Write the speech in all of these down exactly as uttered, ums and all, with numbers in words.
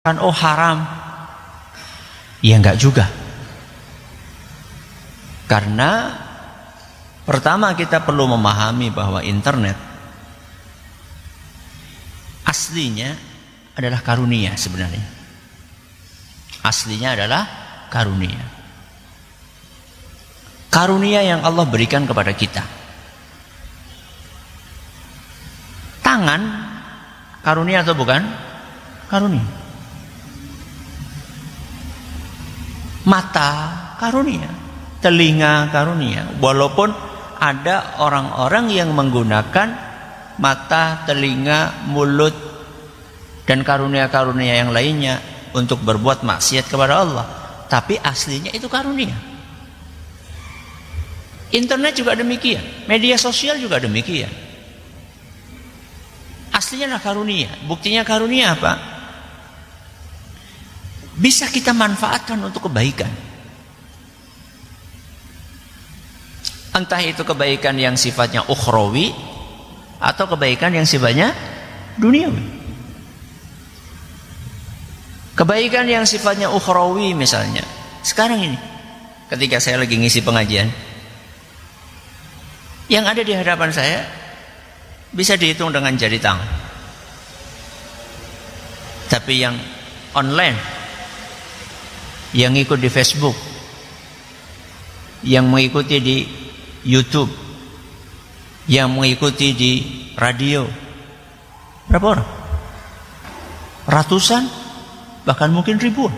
kan oh haram. Ya enggak juga. Karena pertama kita perlu memahami bahwa internet aslinya adalah karunia sebenarnya. Aslinya adalah karunia. Karunia yang Allah berikan kepada kita. Tangan karunia atau bukan? Karunia. Mata karunia, telinga karunia. Walaupun ada orang-orang yang menggunakan mata, telinga, mulut dan karunia-karunia yang lainnya untuk berbuat maksiat kepada Allah, tapi aslinya itu karunia. Internet juga demikian, media sosial juga demikian. Aslinya adalah karunia. Buktinya karunia apa? Bisa kita manfaatkan untuk kebaikan. Entah itu kebaikan yang sifatnya ukhrawi atau kebaikan yang sifatnya duniawi. Kebaikan yang sifatnya ukhrawi misalnya, sekarang ini ketika saya lagi ngisi pengajian, yang ada di hadapan saya bisa dihitung dengan jari tangan. Tapi yang online, yang ikut di Facebook, yang mengikuti di YouTube, yang mengikuti di radio, berapa orang? Ratusan, bahkan mungkin ribuan.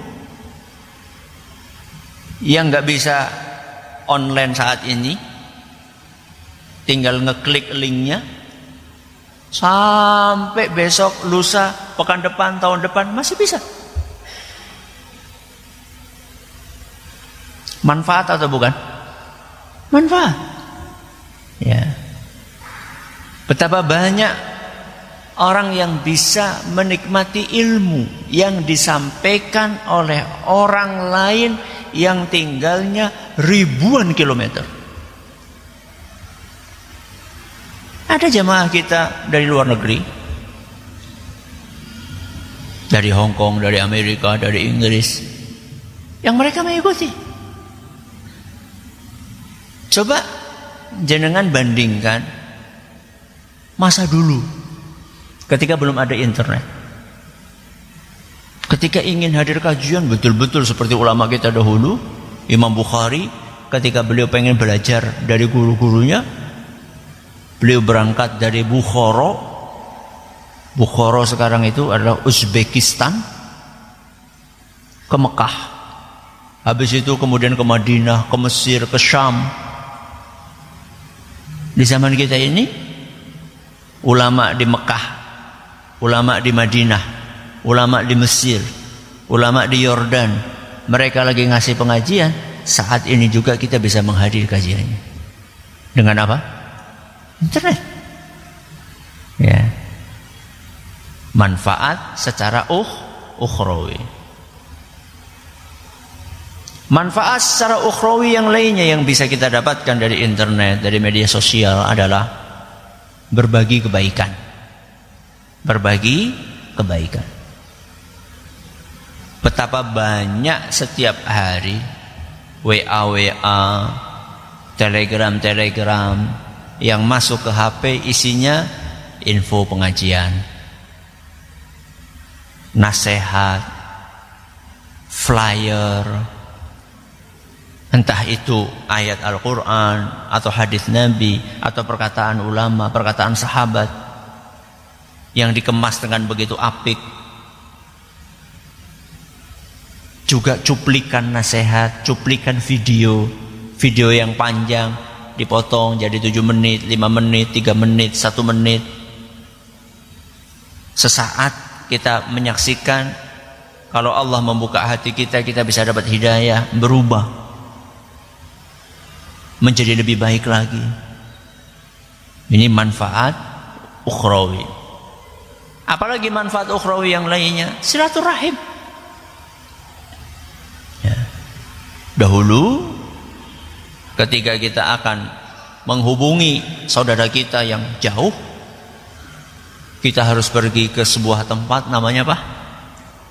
Yang nggak bisa online saat ini, tinggal ngeklik linknya, sampai besok, lusa, pekan depan, tahun depan masih bisa. Manfaat atau bukan? Manfaat. Ya. Betapa banyak orang yang bisa menikmati ilmu yang disampaikan oleh orang lain yang tinggalnya ribuan kilometer. Ada jamaah kita dari luar negeri, dari Hong Kong, dari Amerika, dari Inggris, yang mereka mengikuti. Coba jenengan bandingkan masa dulu ketika belum ada internet, ketika ingin hadir kajian betul-betul seperti ulama kita dahulu, Imam Bukhari, ketika beliau pengen belajar dari guru-gurunya, beliau berangkat dari Bukhara. Bukhara sekarang itu adalah Uzbekistan, ke Mekah. Habis itu kemudian ke Madinah, ke Mesir, ke Syam. Di zaman kita ini, ulama di Mekah, ulama di Madinah, ulama di Mesir, ulama di Yordan, mereka lagi ngasih pengajian. Saat ini juga kita bisa menghadiri kajiannya. Dengan apa? Internet. Ya. Manfaat secara uh, ukhrawi. Manfaat secara ukhrawi yang lainnya yang bisa kita dapatkan dari internet, dari media sosial adalah berbagi kebaikan. Berbagi kebaikan. Betapa banyak setiap hari W A W A, Telegram Telegram yang masuk ke H P isinya info pengajian, nasihat, flyer, entah itu ayat Al-Quran atau hadis Nabi atau perkataan ulama, perkataan sahabat yang dikemas dengan begitu apik. Juga cuplikan nasihat, cuplikan video, video yang panjang dipotong jadi tujuh menit, lima menit, tiga menit, satu menit. Sesaat kita menyaksikan, kalau Allah membuka hati kita, kita bisa dapat hidayah, berubah menjadi lebih baik lagi. Ini manfaat ukhrawi. Apalagi manfaat ukhrawi yang lainnya, silaturahim. Ya. Dahulu ketika kita akan menghubungi saudara kita yang jauh, kita harus pergi ke sebuah tempat namanya apa?